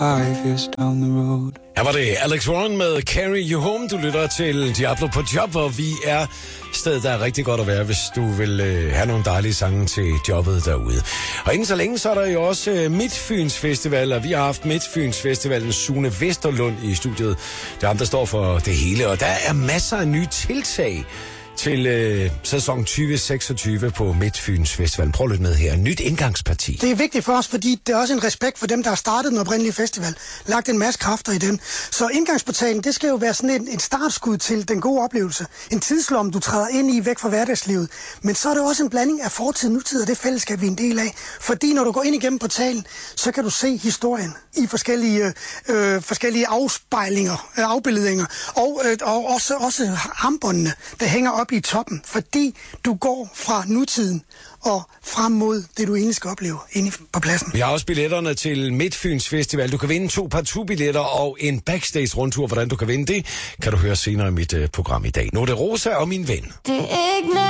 5 years down the road. Her var det Alex Warren med Carry You Home. Du lytter til Diablo på job, og vi er stedet, der er rigtig godt at være, hvis du vil have nogle dejlige sange til jobbet derude. Og inden så længe, så er der jo også Midtfyns Festival, og vi har haft Midtfyns Festivalen Sune Vesterlund i studiet. Det er ham, der står for det hele, og der er masser af nye tiltag til sæson 2026 på Midtfyns Festival. Prøv at lytte med her. Nyt indgangsparti. Det er vigtigt for os, fordi det er også en respekt for dem, der har startet den oprindelige festival. Lagt en masse kræfter i den. Så indgangsportalen, det skal jo være sådan en startskud til den gode oplevelse. En tidslomme, du træder ind i væk fra hverdagslivet. Men så er det også en blanding af fortid, nutid og det fællesskab, vi er en del af. Fordi når du går ind igennem portalen, så kan du se historien i forskellige afbildninger. Og også armbåndene, der hænger op i toppen, fordi du går fra nutiden og frem mod det, du egentlig skal opleve inde på pladsen. Vi har også billetterne til Midtfyns Festival. Du kan vinde 2 partout-billetter og en backstage-rundtur. Hvordan du kan vinde det, kan du høre senere i mit program i dag. Nu er det Rosa og min ven. Det er ikke